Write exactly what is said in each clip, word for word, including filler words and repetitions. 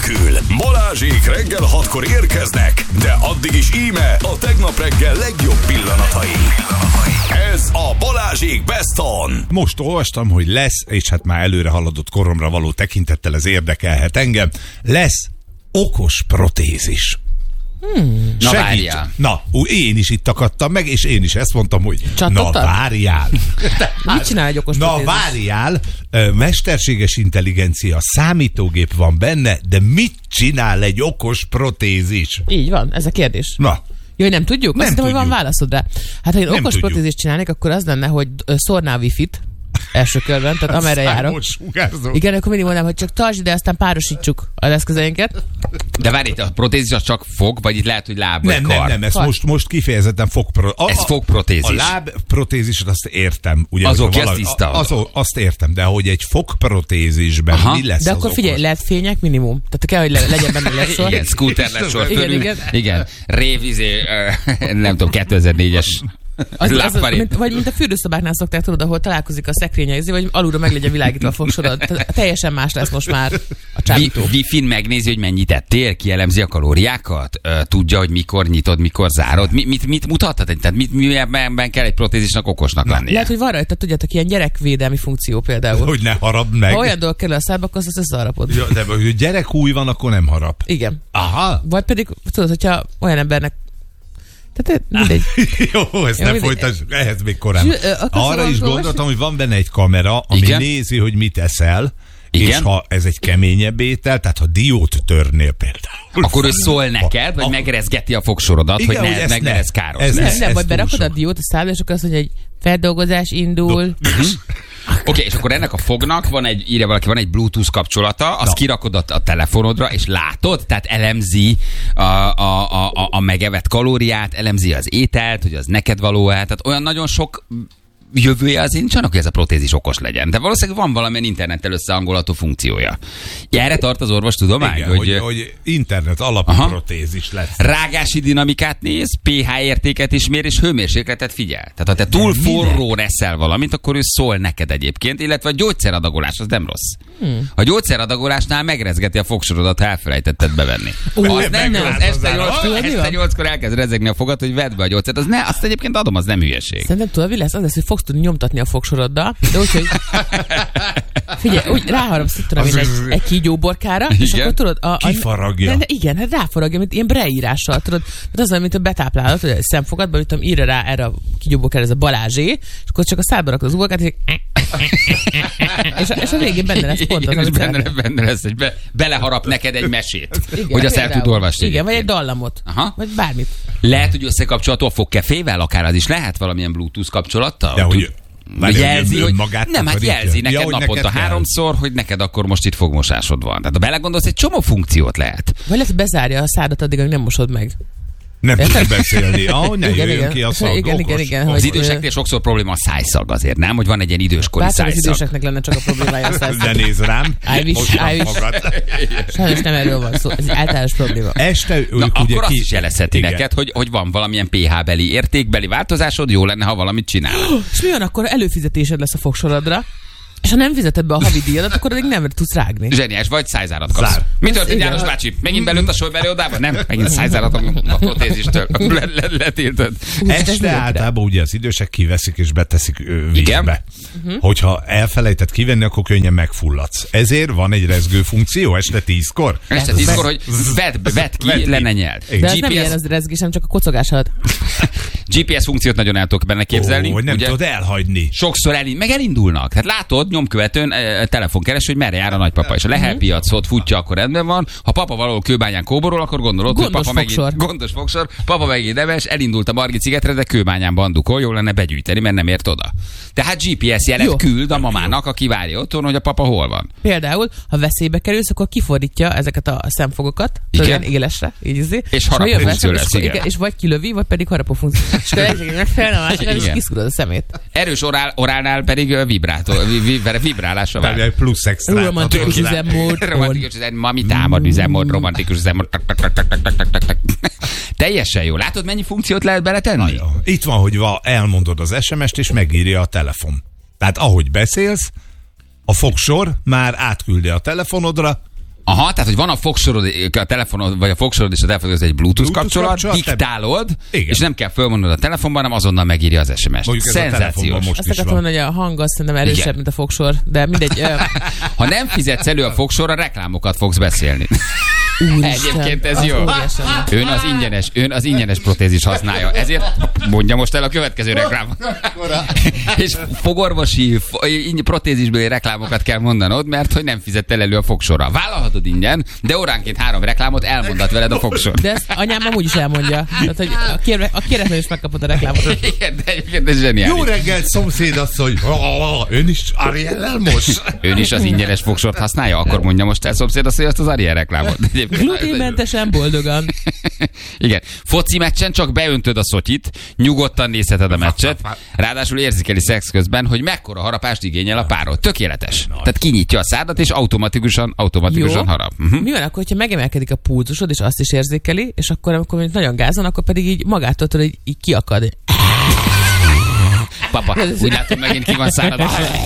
nélkül. Balázsék reggel hatkor érkeznek, de addig is íme a tegnap reggel legjobb pillanatai. Ez a Balázsék Best On. Most olvastam, hogy lesz, és hát már előre haladott koromra való tekintettel ez érdekelhet engem, lesz okos protézis. Hmm. Na várjál. Na, én is itt akadtam meg, és én is ezt mondtam, hogy Csattottad? na várjál. Mit csinál egy okos Na protézis? várjál, mesterséges intelligencia, számítógép van benne, de mit csinál egy okos protézis? Így van, ez a kérdés. Na. Jó, hogy nem tudjuk? Nem Azt hiszem, hogy van tudjuk. válaszod rá. Hát, ha én Nem okos tudjuk. protézist csinálnék, akkor az lenne, hogy szórná a wifi-t első körben, tehát amerre járok. Sugárzó. Igen, akkor mindig mondanám, hogy csak tartsd, de aztán párosítsuk az eszközeinket. De várj, itt a protézis az csak fog, vagy itt lehet, hogy láb vagy Nem, kar? nem, nem, ez Kar. most, most kifejezetten fogpro... A, Ez fogprotézis. A láb protézist azt értem. Ugye, Az hogyha oké, az tiszta. Az, azt értem, de hogy egy fogprotézisben Aha. mi lesz De az akkor figyelj, okos? lehet fények minimum. Tehát kell, hogy le- legyen benne leszor. Igen, scooter lesor Igen, fölül. igen. Igen, rév, izé, ö, nem tudom, kétezer-négyes Az, az, lábfarin. mint, vagy mint a fürdőszobáknál szokták, tudod, ahol találkozik a szekrénye, vagy alulra meg legyen világítva a fogsorod. Tehát teljesen más lesz most már a csábító. Vi- Wi-Fi-n megnézi, hogy mennyit ettél, kielemzi a kalóriákat, ö, tudja, hogy mikor nyitod, mikor zárod. Mi, mit, mit mutathat? Tehát mit, miben kell egy protézisnak okosnak lennie? Lehet, hogy van rajta, tudjátok, ilyen gyerekvédelmi funkció például. Hogy ne harap meg. Ha olyan dolog kerül a szádba, akkor azt összeharapod. Ja, de hogy gyerekúj van, akkor nem harap. Igen. Aha. Vagy pedig, tudod, hogyha olyan embernek tehát mindegy. Jó, ezt Jó, nem mindegy. folytassuk, ehhez még korán. Zsü- ö, akarsz Arra is valami gondoltam, hogy van benne egy kamera, ami Igen? nézi, hogy mit eszel, Igen? és ha ez egy keményebb étel, tehát ha diót törnél például. Akkor ő szól neked, vagy A- megrezgeti a fogsorodat, Igen, hogy hogy ne, ezt meg ne ne. lesz káros. Ez- Ne. Nem, nem, ez vagy túl berakod a sok. diót a szádba, és akkor azt mondja, hogy feldolgozás indul. Oké, okay, és akkor ennek a fognak van egy, írja valaki, van egy Bluetooth kapcsolata, azt Na. kirakod a, a telefonodra, és látod, tehát elemzi a, a, a, a, a megevett kalóriát, elemzi az ételt, hogy az neked való-e, tehát olyan nagyon sok jövője az nincs annak, hogy ez a protézis okos legyen. De valószínűleg van valamilyen internettel összehangolható funkciója. Erre tart az orvostudomány, Igen, hogy, hogy, hogy internet alapú Aha. protézis lesz. rágási dinamikát néz, pH értéket is mér, és hőmérsékletet figyel. Tehát ha te túl minek? forró eszel valamit, akkor ő szól neked egyébként, illetve a gyógyszeradagolás az nem rossz. Hmm. A gyógyszeradagolásnál megrezgeti a fogsorodat, ha elfelejtetted bevenni. Ó, az nem, nem, az nem. este Tudod, mi nyolckor, van? este nyolckor elkezd rezegni a fogad, hogy vedd be a gyógyszert. Az ne, azt egyébként adom, az nem hülyeség. Szerintem tudod, mi lesz? Az lesz, hogy fogsz tudni nyomtatni a fogsoroddal, de úgy, hogy figyelj, úgy ráharapsz, itt tudom én, egy, egy kígyóborkára, és Igen. akkor tudod... A, a, Kifaragja. De, de igen, hát ráfaragja, mint ilyen breírással, tudod. Tehát az olyan, mint a betáplálat, hogy a szemfogadban, mit tudom, írja rá erre a kígyóborkára, ez a Balázsé, és akkor csak a szádba rakod az uborkát, és, és, a, és a végén benne lesz pont az, Igen, és amit benne, szeretnél. benne lesz, hogy be, beleharap neked egy mesét, Igen, hogy azt el például. tud olvasni. Igen, vagy egy egyébként. dallamot. Aha. Vagy bármit. Lehet, hogy összekapcsolható a fogkefével, akár az is lehet valamilyen Bluetooth kapcsolattal? De hogy- Tud- Várj, hogy jelzi, ön hogy magát nem, hát takarítja? jelzi neked Ja, hogy naponta neked kell. háromszor, hogy neked akkor most itt fogmosásod van. Tehát ha belegondolsz, egy csomó funkciót lehet. Vagy lehet, hogy bezárja a szádat addig, amíg nem mosod meg. Nem tud beszélni. Ahogy ne Igen, jöjjön igen. ki a szag. Igen, igen, okos. igen, Az hogy- időseknél sokszor probléma a szájszag azért, nem? Hogy van egy ilyen időskori Látom, az szájszag. időseknek lenne csak a problémája a száz. Ne nézz rám. I wish, Mosd I wish. magad. Sajnos nem erről van szó, ez egy általános probléma. Este ők Na, ugye akkor ki... azt is jelezheti Igen. neked, hogy, hogy van valamilyen pH-beli értékbeli változásod, jó lenne, ha valamit csinál. És mi van, akkor előfizetésed lesz a fogsorodra, és ha nem fizeted be a havi díjadat, akkor addig nem tudsz rágni. Zseniás, vagy szájzárat kapsz. Zár. Mi történt, Igen. János bácsi? Megint belőtt a sojbeli odába? Nem, megint szájzárat a, a protézistől. Le, le, letiltad. Este általában ugye az idősek kiveszik és beteszik ö, vízbe. Igen. Uh-huh. Hogyha elfelejtett kivenni, akkor könnyen megfulladsz. Ezért van egy rezgő funkció este tízkor. Este tízkor, hogy vedd, vedd ki, Vedd ki. le ne nyeld. Igen. De az nem gé pé es, ilyen az rezgés, hanem csak a kocogás alatt. gé pé es funkciót nagyon el tudok benne képzelni. Ó, hogy nem ugye? tudod elhagyni. Sokszor elind, meg elindulnak. Tehát látod, nyomkövetőn e, telefonkereső, hogy merre jár a nagypapa. És a lehelpiacot futja, akkor rendben van. Ha papa valahol kőbányán kóborol, akkor gondolod, Gondos hogy papa fogsor. megint gondos fogsor, papa megint neves, elindult a Margit szigetre, de kőbányán bandukol, jó lenne begyűjteni, mert nem ért oda. Tehát gé pé es jelet Jó. küld a mamának, aki várja otthon, hogy a papa hol van. Például, ha veszélybe kerülsz, akkor kifordítja ezeket a szemfogokat, Igen. olyan élesre, így izé. És ha jön harapófunkció veszély, lesz, és, akkor- igen. igen, és vagy kilövi, vagy pedig harapó funkció. És akkor ezeket megfelelne a másikra, és Igen. kiszúrod a szemét. Erős orál, orálnál pedig ö, vibrátó, vi, vi, vibrálásra vár. Egy plusz extra. Romantikus üzemmód. Romantikus üzemmód, mami támad üzemmód, romantikus üzemmód. tak, tak, tak, tak, tak, tak, tak, tak, tak. Teljesen jó. Látod, mennyi funkciót lehet beletenni? Jó. Itt van, hogy va, elmondod az es em est, és megírja a telefon. Tehát ahogy beszélsz, a fogsor már átküldi a telefonodra, Aha, tehát, hogy van a fogsorod, a telefonod, vagy a fogsorod és a telefonod, ez egy Bluetooth, Bluetooth kapcsolat, kapcsolat, diktálod, igen. és nem kell fölmondod a telefonban, hanem azonnal megírja az es em es-t. Szenzációs. Azt akartam mondani, hogy a hang azt szerintem erősebb, igen, mint a fogsor, de mindegy. Ha nem fizetsz elő a fogsorra, reklámokat fogsz beszélni. Úristen, egyébként ez jó. Ön az ingyenes, ön az ingyenes protézis használja. Ezért mondja most el a következő reklámot. És fogorvosi protézisbeli reklámokat kell mondanod, mert hogy nem fizettél elő a fogsorra. Vállalhatod ingyen, de óránként három reklámot elmondat veled a fogsor. De ezt anyám amúgy is elmondja. Tehát, hogy a, kérve, a kéretlen is megkapod a reklámot. Igen, de egyébként ez zseniális. Jó reggelt, szomszédasszony! Ön is Ariellel most? Ön is az ingyenes fogsort használja? Akkor mondja most el szomszédasszony azt az Ariel reklámot. Gluténmentesen boldogan. Igen. Foci meccsen csak beöntöd a szotyit, nyugodtan nézheted a meccset, ráadásul érzékeli szex közben, hogy mekkora harapást igényel a párod. Tökéletes. Tehát kinyitja a szádat, és automatikusan, automatikusan jó. harap. Uh-huh. Mi van akkor, hogyha megemelkedik a pulzusod, és azt is érzékeli, és akkor, amikor nagyon gázon, akkor pedig így magától tudod, így, így kiakad. Papa, úgy látom, megint ki van szárad.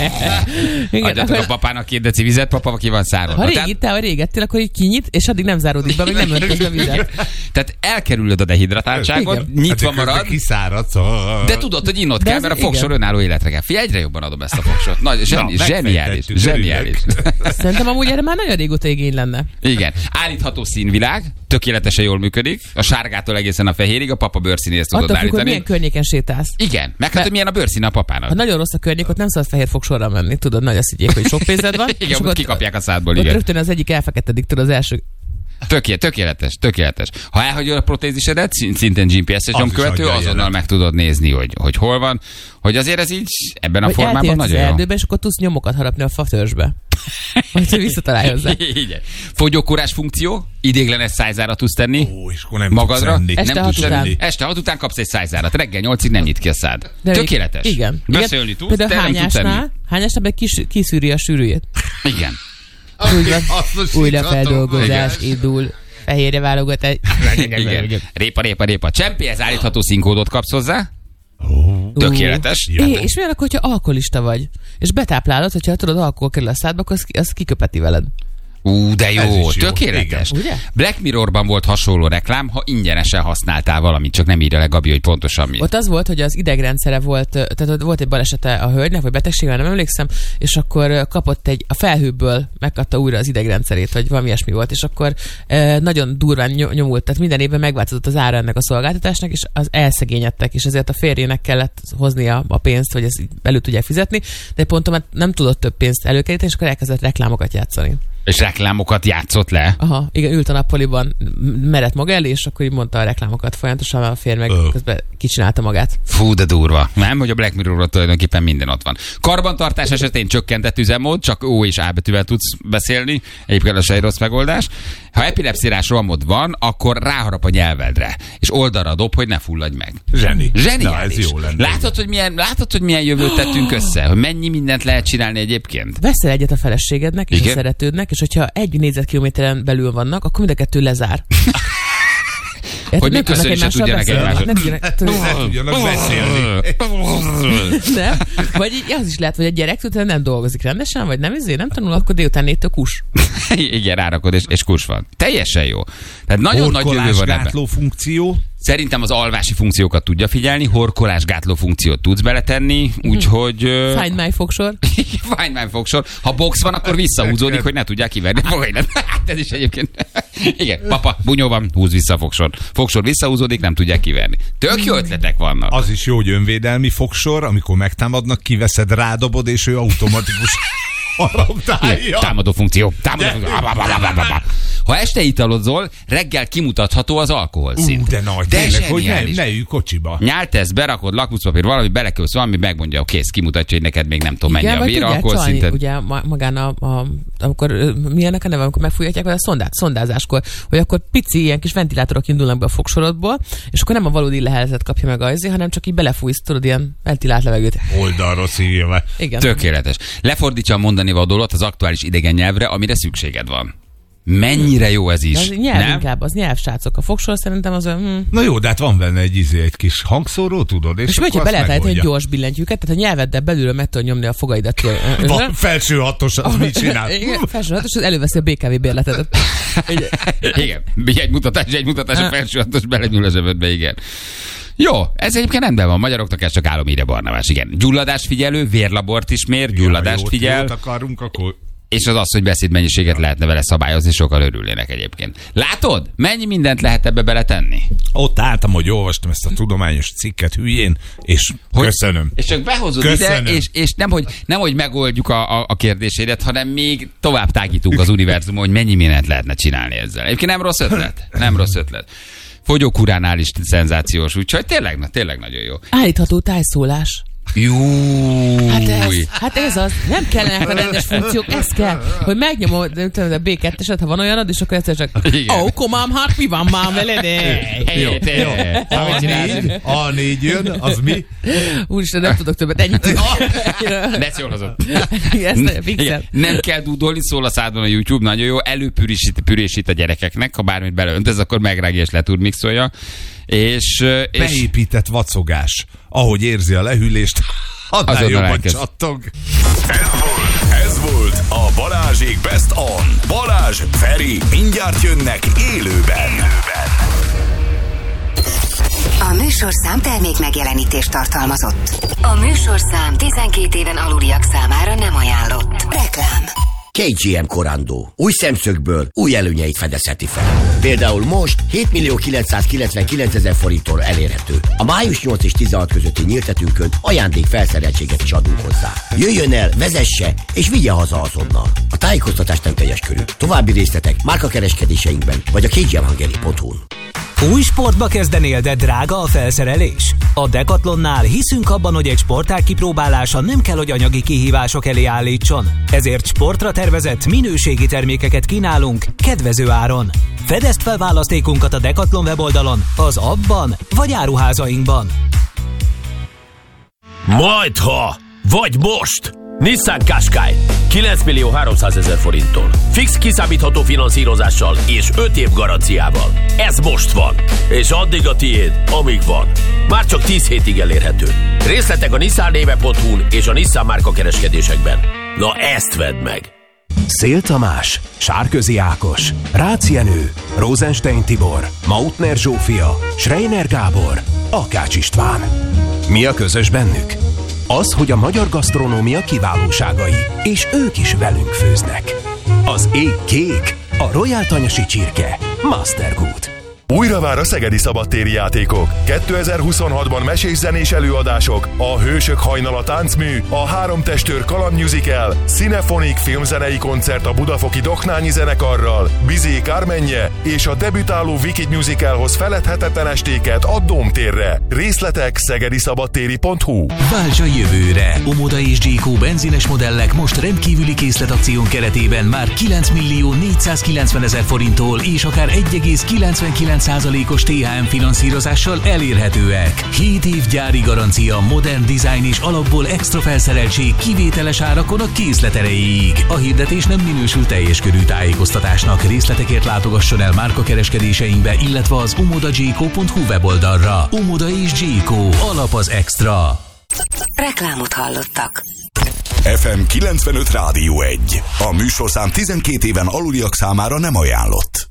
Adjatok a papának két deci vizet, papa ki van szárad. Ha régi, te, ha régettél, akkor így kinyit, és addig nem záródik be, még nem öntöz be vizet. Tehát elkerülöd a dehidratáltságot, igen, nyitva hát marad, kiszáradsz, de tudod, hogy innod kell, mert a fogsor önálló életre kell. Figyelj, egyre jobban adom ezt a fogsort. Nagy, zseni, Na, zseniális, zseniális. Szerintem amúgy erre már nagyon régóta igény lenne. Igen. Állítható színvilág, tökéletesen jól működik. A sárgától egészen a fehérig, a papa bőrszínéhez tudod attól állítani. Attól milyen környéken sétálsz. Igen, meg hát, hogy milyen a bőrszín a papának. Ha nagyon rossz a környék, ott nem szabad fehér fogsorra menni, tudod, nagy azt higgyék, hogy sok pénzed van. Igen, ott kikapják a szádból, ott igen. Rögtön az egyik elfeketedik, tudod, az első. Töké, tökéletes, tökéletes. Ha elhagyod a protézisedet, szintén gé pé es-es nyomkövető, azonnal meg tudod nézni, hogy, hogy hol van. Hogy azért ez így ebben a vagy formában nagyon jó. Erdőben, és akkor tudsz nyomokat harapni a fatörzsbe. Vagy hogy visszatalálj hozzá. Igen. Fogyókúrás funkció, idéglenes szájzárat tudsz tenni. Ó, és akkor nem magadra. Tudsz Este nem hat tudsz után. Este hat után kapsz egy szájzárat. Reggel nyolcig nem nyit ki a szád. De tökéletes. Igen. Beszélni tudsz, de nem tudsz enni. Hányásnál meg kis, kiszűri a sűrűjét. Igen. Úgy van. Újra feldolgozás indul. Fehérre válogat egy... Igen. Répa, répa, répa. Csempéhez állítható színkódot kapsz hozzá. Oh. Tökéletes. É, és milyen akkor, hogyha alkoholista vagy, és betáplálod, hogyha tudod, alkohol kerül a szádba, akkor az, az kiköpeti veled. Ú, de jó, jó, tökéletes. Igen. Black Mirrorban volt hasonló reklám, ha ingyenesen használtál valamit, csak nem írja le Gabi, hogy pontosan mi. Ott az volt, hogy az idegrendszere volt, tehát volt egy balesete a hölgynek, vagy betegsége, nem emlékszem, és akkor kapott egy, a felhőből megkapta újra az idegrendszerét, vagy valami ilyesmi volt, és akkor e, nagyon durván nyomult, tehát minden évben megváltozott az ára ennek a szolgáltatásnak, és az elszegényedtek, és ezért a férjének kellett hoznia a pénzt, hogy ezt elő tudják fizetni, de pont mert nem tudott több pénzt előkeríteni, és akkor elkezdett reklámokat játszani. És reklámokat játszott le? Aha, igen, ült a nappaliban, merett maga elé, és akkor így mondta a reklámokat folyamatosan, a férj meg oh. közben kicsinálta magát. Fú, de durva. Nem, hogy a Black Mirrorról tulajdonképpen minden ott van. Karbantartás esetén csökkentett üzemmód, csak O és A betűvel tudsz beszélni, egyébként az egy rossz megoldás. Ha epilepsziás rohamod van, akkor ráharap a nyelvedre, és oldalra dob, hogy ne fulladj meg. Zseni. Zseniális. Na, ez jó lenne. Látod, hogy milyen, látod, hogy milyen jövőt tettünk össze? Hogy mennyi mindent lehet csinálni egyébként? Veszel egyet a feleségednek és igen? a szeretődnek, és hogyha egy négyzetkilométeren belül vannak, akkor mind a kettő lezár. Hogy még köszönni se tudjanak egymásot. Nem tudjanak beszélni. Nem? Vagy így az is lehet, hogy a gyerek utána nem dolgozik rendesen, vagy nem izé, nem tanul, akkor délután négytől kus. Igen, rárakod, és, és kus van. Teljesen jó. Tehát nagyon nagy jövő van ebben. Funkció. Szerintem az alvási funkciókat tudja figyelni, horkolásgátló funkciót tudsz beletenni, úgyhogy... Find my fogsor. Find my fogsor. Ha box van, akkor visszahúzódik, hogy ne tudják kiverni a fogaidat. Hát ez is egyébként... Igen, papa, bunyó van, húz vissza a fogsor. Fogsor visszahúzódik, nem tudják kiverni. Tök jó ötletek vannak. Az is jó, hogy önvédelmi fogsor, amikor megtámadnak, kiveszed, rádobod, és ő automatikus... Igen, támadó funkció. Támadó funkció. Ha este italozol, reggel kimutatható az alkoholszint. Ú, de nagy, de tényleg, hogy ne, ne ülj kocsiba. Nyáltesz, berakod lakmuszpapír, valami belekölsz, valami megmondja, hogy kész, kimutatja, hogy neked még nem tudom, mennyi a vér alkoholszinted. Ugye magán a, a, amikor milyenek a neve, amikor megfújhatják vele a szondát, szondázáskor, hogy akkor pici ilyen kis ventilátorok indulnak be a fogsorodból, és akkor nem a valódi leheletet kapja meg ajzi, hanem csak így belefújsz, tudod, ilyen ventilált levegőt. Oldalról szívja meg. Tökéletes. Lefordítja a mondani vadólat az aktuális idegen nyelvre, amire szükséged van. Mennyire jó ez is. Az nyelv nem? inkább, az nyelvsrácok. A fogsor szerintem az olyan... Hm. Na jó, de hát van benne egy izé, egy kis hangszóró, tudod? És, És akkor hogyha be lehet azt állítani egy megoldja. gyors billentyűket, tehát a nyelveddel belülről meg tudod nyomni a fogaidat. Van felső hatos, az mit csinál? Igen, felső hatos, az előveszi a bé ká vé bérletet. Igen, egy mutatás, egy mutatás a felső hatos belenyúl a zsebedbe, igen. Jó, ez egyébként rendben van, magyaroknak ez csak álomhíre Barnabás, igen. Gyulladást figyelő, vérlabort is mér, gyulladást jót, figyel. Jót akarunk, akkor... És az az, hogy beszédmennyiséget lehetne vele szabályozni, sokkal örülnének egyébként. Látod? Mennyi mindent lehet ebbe beletenni? Ott álltam, hogy olvastam ezt a tudományos cikket hülyén, és Hogy, köszönöm. És csak behozod Köszönöm. ide, és, és nem, hogy, nem, hogy megoldjuk a, a, a kérdésédet, hanem még tovább tágítunk az univerzumon, hogy mennyi mindent lehetne csinálni ezzel. Egyébként nem rossz ötlet. Nem rossz ötlet. Fogyókúránál is szenzációs, úgyhogy tényleg, na, tényleg nagyon jó. Állítható tájszólás. Júj. Hát ez, hát ez az, nem kellenek a rendes funkciók, ez kell, hogy megnyomod nem tudom, a bé kettőset, ha van olyanod, és akkor egyszer csak, Igen. ó, komám, hát mi van már veled? Jó, jó. A négy, a négy jön, az mi? Úristen, nem tudok többet, ennyit. De ezt jól hozott. Ezt fixel. Igen, nem kell dúdolni, szól a szádon a YouTube, nagyon jó, előpürésít pürésít a gyerekeknek, ha bármit beleöntesz, akkor megrágja és letúrmixolja. És, és Beépített vacogás. Ahogy érzi a lehűlést, annál Azonnal jobban elkezd. csattog. Ez volt, ez volt a Balázsék Best On. Balázs, Feri, mindjárt jönnek élőben. élőben. A műsorszám termék megjelenítést tartalmazott. A műsorszám tizenkét éven aluliak számára nem ajánlott. Reklám. ká gé em Corando. Új szemszögből új előnyeit fedezheti fel. Például most hétmillió kilencszázkilencvenkilencezer forinttól elérhető. A május nyolc és tizenhat közötti nyíltetünkön ajándék felszereltséget is adunk hozzá. Jöjjön el, vezesse és vigye haza azonnal. A tájékoztatás nem teljes körű. További részletek márkakereskedéseinkben vagy a ká gé em hungary pont hu-n. Új sportba kezdenél, de drága a felszerelés? A Decathlonnál hiszünk abban, hogy egy sportág kipróbálása nem kell, hogy anyagi kihívások elé állítson. Ezért sportra tervezett minőségi termékeket kínálunk kedvező áron. Fedezd fel választékunkat a Decathlon weboldalon, az appban vagy áruházainkban. Majdha! Vagy most! Nissan Qashqai kilenc millió háromszázezer forinttól. Fix kiszámítható finanszírozással és öt év garanciával. Ez most van. És addig a tiéd, amíg van. Már csak tíz hétig elérhető. Részletek a nissan néve pont hu-n és a Nissan márka kereskedésekben. Na ezt vedd meg! Szél Tamás, Sárközi Ákos, Rácz Jenő, Rosenstein Tibor, Mautner Zsófia, Schreiner Gábor, Akács István. Mi a közös bennük? Az, hogy a magyar gasztronómia kiválóságai, és ők is velünk főznek. Az ég kék, a Royal Tanyasi csirke, Mastergood. Újra vár a szegedi szabadtéri játékok. kétezer-huszonhatban mesés-zenés előadások, a Hősök hajnala táncmű, a Három testőr kalandmusical, Cinefonik filmzenei koncert a budafoki Doknányi zenekarral, Bizé Kármenje és a debütáló Wicked musicalhoz feledhetetlen estéket a Dómtérre. Részletek szegedi szabadtéri pont hu. Válts a jövőre! Omoda és Gyékó benzines modellek most rendkívüli készletakción keretében már kilenc millió négyszázkilencvenezer forinttól és akár egy egész kilencvenkilenc százalékos té há em finanszírozással elérhetőek. hét év gyári garancia, modern dizájn és alapból extra felszereltség kivételes árakon a készlet erejéig. A hirdetés nem minősül teljes körű tájékoztatásnak. Részletekért látogasson el márkakereskedéseinkbe, illetve az omodagyékó pont hu weboldalra. Omoda és Gyékó. Alap az extra. Reklámot hallottak. ef em kilencvenöt Rádió egy. A műsorszám tizenkét éven aluliak számára nem ajánlott.